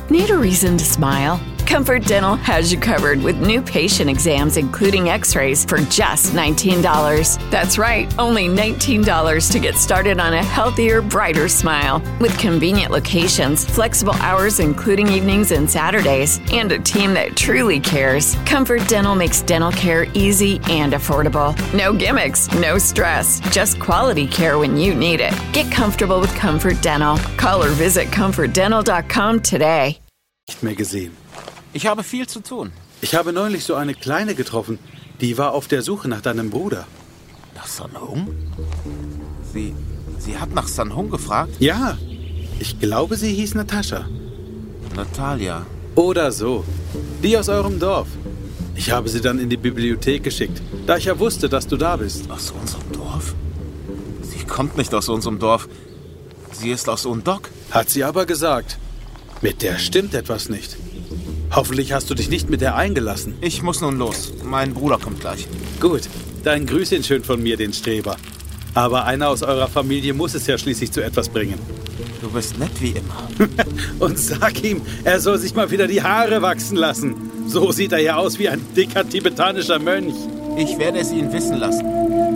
Need a reason to smile? Comfort Dental has you covered with new patient exams, including x-rays, for just $19. That's right, only $19 to get started on a healthier, brighter smile. With convenient locations, flexible hours including evenings and Saturdays, and a team that truly cares, Comfort Dental makes dental care easy and affordable. No gimmicks, no stress, just quality care when you need it. Get comfortable with Comfort Dental. Call or visit comfortdental.com today. Nicht mehr gesehen. Ich habe viel zu tun. Ich habe neulich so eine Kleine getroffen. Die war auf der Suche nach deinem Bruder. Nach San Hung? Sie hat nach San Hung gefragt? Ja, ich glaube, sie hieß Natascha. Natalia. Oder so. Die aus eurem Dorf. Ich habe sie dann in die Bibliothek geschickt, da ich ja wusste, dass du da bist. Aus unserem Dorf? Sie kommt nicht aus unserem Dorf. Sie ist aus Undok. Hat sie aber gesagt. Mit der stimmt etwas nicht. Hoffentlich hast du dich nicht mit der eingelassen. Ich muss nun los. Mein Bruder kommt gleich. Gut, dann grüß ihn schön von mir, den Streber. Aber einer aus eurer Familie muss es ja schließlich zu etwas bringen. Du bist nett wie immer. Und sag ihm, er soll sich mal wieder die Haare wachsen lassen. So sieht er ja aus wie ein dicker tibetanischer Mönch. Ich werde es ihn wissen lassen.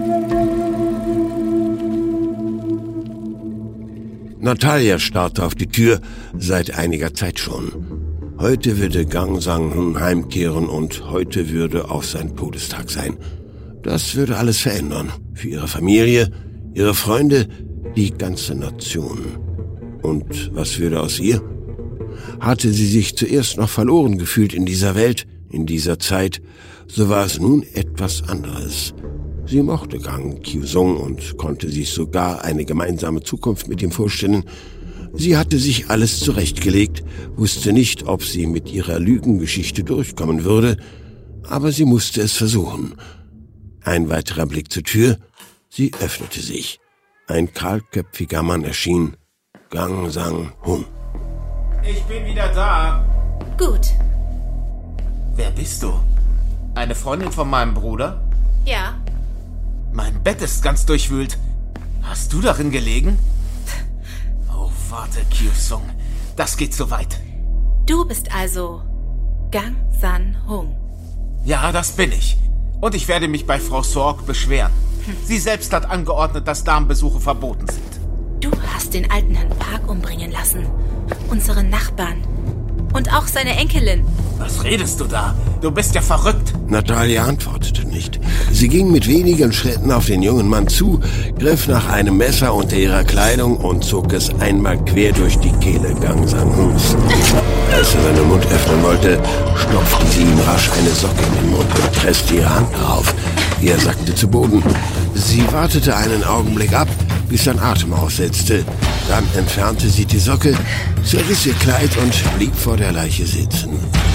Natalia starrte auf die Tür seit einiger Zeit schon. Heute würde Gang Sang-hun heimkehren und heute würde auch sein Todestag sein. Das würde alles verändern. Für ihre Familie, ihre Freunde, die ganze Nation. Und was würde aus ihr? Hatte sie sich zuerst noch verloren gefühlt in dieser Welt, in dieser Zeit, so war es nun etwas anderes. Sie mochte Gang Kyu-sung und konnte sich sogar eine gemeinsame Zukunft mit ihm vorstellen. Sie hatte sich alles zurechtgelegt, wusste nicht, ob sie mit ihrer Lügengeschichte durchkommen würde, aber sie musste es versuchen. Ein weiterer Blick zur Tür, sie öffnete sich. Ein kahlköpfiger Mann erschien. Gang Sang-hun. Ich bin wieder da. Gut. Wer bist du? Eine Freundin von meinem Bruder? Ja. Mein Bett ist ganz durchwühlt. Hast du darin gelegen? Oh, warte, Kyu-sung. Das geht zu weit. Du bist also Gang San-hung. Ja, das bin ich. Und ich werde mich bei Frau Sorg beschweren. Sie selbst hat angeordnet, dass Damenbesuche verboten sind. Du hast den alten Herrn Park umbringen lassen. Unseren Nachbarn. Und auch seine Enkelin. Was redest du da? Du bist ja verrückt. Natalia antwortete nicht. Sie ging mit wenigen Schritten auf den jungen Mann zu, griff nach einem Messer unter ihrer Kleidung und zog es einmal quer durch die Kehle Gang Sang-huns. Als er seinen Mund öffnen wollte, stopfte sie ihm rasch eine Socke in den Mund und presste ihre Hand darauf. Er sackte zu Boden. Sie wartete einen Augenblick ab, bis sein Atem aussetzte. Dann entfernte sie die Socke, zerriss ihr Kleid und blieb vor der Leiche sitzen.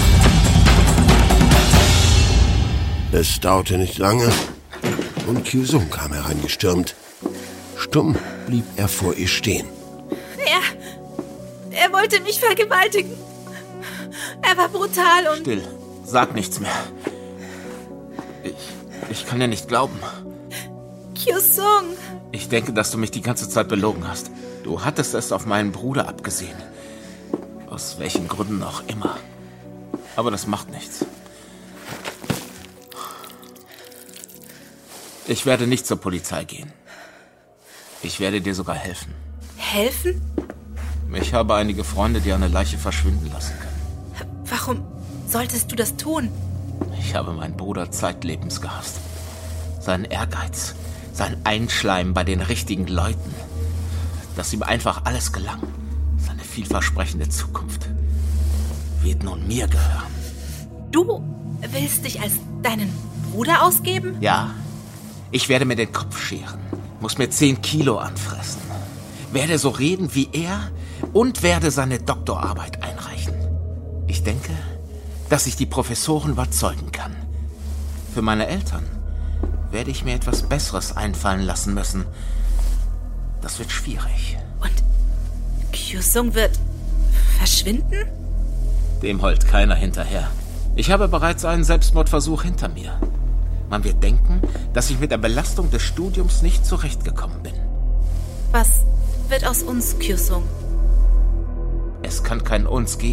Es dauerte nicht lange und Kyu-sung kam hereingestürmt. Stumm blieb er vor ihr stehen. Er wollte mich vergewaltigen. Er war brutal und... Still, sag nichts mehr. Ich kann dir nicht glauben. Kyu-sung. Ich denke, dass du mich die ganze Zeit belogen hast. Du hattest es auf meinen Bruder abgesehen. Aus welchen Gründen auch immer. Aber das macht nichts. Ich werde nicht zur Polizei gehen. Ich werde dir sogar helfen. Helfen? Ich habe einige Freunde, die eine Leiche verschwinden lassen können. Warum solltest du das tun? Ich habe meinen Bruder zeitlebens gehasst. Seinen Ehrgeiz, sein Einschleimen bei den richtigen Leuten. Dass ihm einfach alles gelang. Seine vielversprechende Zukunft wird nun mir gehören. Du willst dich als deinen Bruder ausgeben? Ja, ich werde mir den Kopf scheren, muss mir 10 Kilo anfressen, werde so reden wie er und werde seine Doktorarbeit einreichen. Ich denke, dass ich die Professoren überzeugen kann. Für meine Eltern werde ich mir etwas Besseres einfallen lassen müssen. Das wird schwierig. Und Kyu-sung wird verschwinden? Dem heult keiner hinterher. Ich habe bereits einen Selbstmordversuch hinter mir. Man wird denken, dass ich mit der Belastung des Studiums nicht zurechtgekommen bin. Was wird aus uns, Kyu-sung? Es kann kein Uns geben.